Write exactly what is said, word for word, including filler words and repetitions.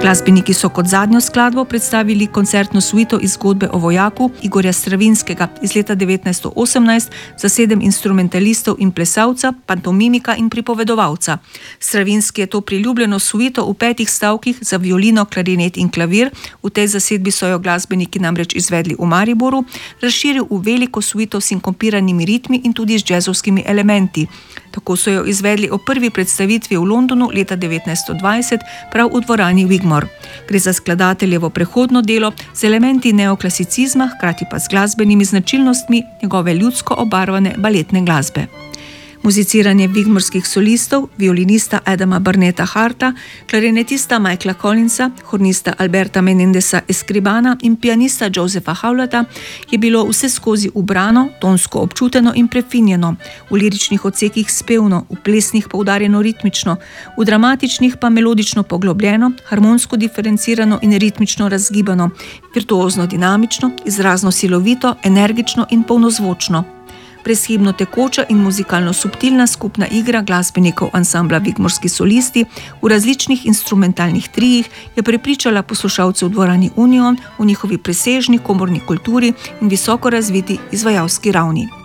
Glasbeniki so kot zadnjo skladbo predstavili koncertno suito iz zgodbe o vojaku Igorja Stravinskega iz leta devetnajststo osemnajst za sedem instrumentalistov in plesalca, pantomimika in pripovedovalca. Stravinski je to priljubljeno suito v petih stavkih za violino, klarinet in klavir, v tej zasedbi so jo glasbeniki namreč izvedli v Mariboru, razširil v veliko suito s sinkopiranimi ritmi in tudi z džezovskimi elementi. Tako so jo izvedli ob prvi predstavitvi v Londonu leta devetnajststo dvajset prav v dvorani Wigmore. Gre za skladateljevo prehodno delo z elementi neoklasicizma, hkrati pa z glasbenimi značilnostmi njegove ljudsko obarvane baletne glasbe. Muziciranje wigmorskih solistov, violinista Adama Barneta Harta, klarinetista Michaela Collinsa, hornista Alberta Menendeza Escribana in pianista Josepha Howletta je bilo vse skozi ubrano, tonsko občuteno in prefinjeno, v liričnih odsekih spevno, v plesnih poudarjeno ritmično, v dramatičnih pa melodično poglobljeno, harmonsko diferencirano in ritmično razgibano, virtuozno dinamično, izrazno silovito, energično in polnozvočno. Brezhibno tekoča in muzikalno subtilna skupna igra glasbenikov ansambla Wigmorski solisti v različnih instrumentalnih trijih je prepričala poslušalce v dvorani Union v njihovi presežni komorni kulturi in visoko razviti izvajalski ravni.